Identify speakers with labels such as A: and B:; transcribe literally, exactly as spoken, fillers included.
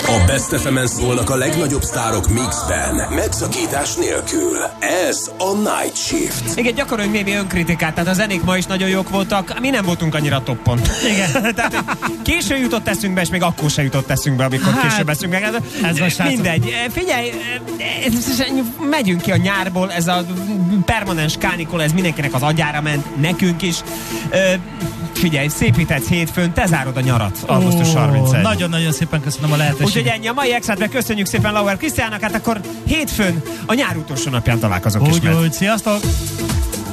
A: A Best ef emen szólnak a legnagyobb sztárok mixben, megszakítás nélkül. Ez a Night Shift.
B: Igen, gyakoroljunk némi önkritikát, tehát a zenék ma is nagyon jók voltak, mi nem voltunk annyira toppon. Igen. Tehát késő jutott eszünkbe, és még akkor se jutott eszünkbe, amikor hát, később eszünkbe. Ez most mindegy. Figyelj, megyünk ki a nyárból, ez a permanens kánikula, ez mindenkinek az agyára ment, nekünk is. Figyelj, szépített hétfőn, te zárod a nyarat, augusztus harmincadikáig.
C: Nagyon-nagyon szépen köszönöm a lehetőséget.
B: Úgyhogy ennyi a mai Extrát, meg köszönjük szépen Lauer Krisztiánnak, hát akkor hétfőn a nyár utolsó napján találkozunk
C: úgy,
B: ismét.
C: Úgy, sziasztok!